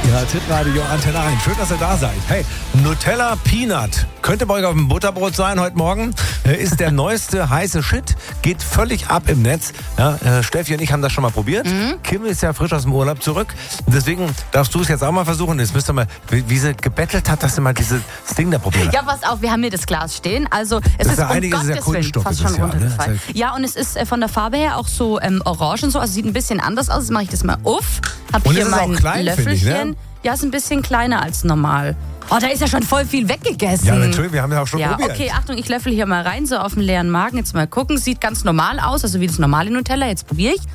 Ja, Tipp-Radio Antenne 1. Schön, dass ihr da seid. Hey, Nutella Peanut. Könnte bei euch auf dem Butterbrot sein heute Morgen. Ist der neueste heiße Shit. Geht völlig ab im Netz. Ja, Steffi und ich haben das schon mal probiert. Kim ist ja frisch aus dem Urlaub zurück. Deswegen darfst du es jetzt auch mal versuchen. Jetzt müsst ihr mal, wie sie gebettelt hat, dass sie mal dieses Ding da probiert. Ja, pass auf, wir haben hier das Glas stehen. Also es das ist ja einiges Gottes ist ja Kunststoff. Willen fast schon runtergefallen. Ja, und es ist von der Farbe her auch so orange und so. Also sieht ein bisschen anders aus. Jetzt mache ich das mal auf. Hab und hier es ist mein auch klein, finde ich, ne? Ja, ist ein bisschen kleiner als normal. Oh, da ist ja schon voll viel weggegessen. Ja, natürlich, wir haben ja auch schon probiert. Okay, Achtung, ich löffel hier mal rein, so auf dem leeren Magen. Jetzt mal gucken. Sieht ganz normal aus, also wie das normale Nutella. Jetzt probiere ich.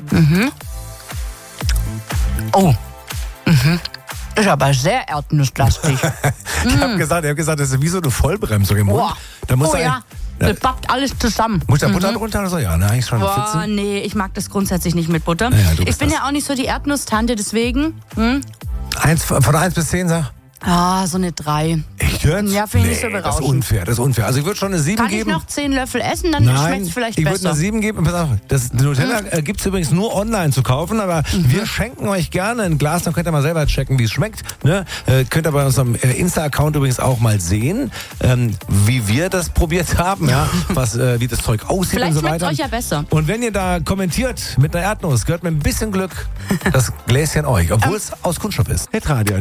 Oh. Ist aber sehr erdnusslastig. Ich habe gesagt, das ist wie so eine Vollbremsung im Mund. Boah. Da muss das pappt alles zusammen. Muss da Butter drunter oder so? Ja, ne, eigentlich schon. Boah, nee, ich mag das grundsätzlich nicht mit Butter. Ja, ich bin ja auch nicht so die Erdnusstante, deswegen. Von 1 bis 10, sag. Ah, so eine 3. Echt jetzt? Ja, finde ich nicht so berauschend. Das ist unfair. Also ich würde schon eine 7 Kann geben. ich noch 10 Löffel essen, dann schmeckt es vielleicht ich besser. würde eine 7 geben. Pass auf, das Nutella gibt es übrigens nur online zu kaufen, aber wir schenken euch gerne ein Glas, dann könnt ihr mal selber checken, wie es schmeckt. Ne? Könnt ihr bei unserem Insta-Account übrigens auch mal sehen, wie wir das probiert haben, ja? Wie das Zeug aussieht vielleicht und so weiter. schmeckt euch ja besser. Und wenn ihr da kommentiert mit einer Erdnuss, gehört mit ein bisschen Glück das Gläschen euch, obwohl es aus Kunststoff ist. Hitradio.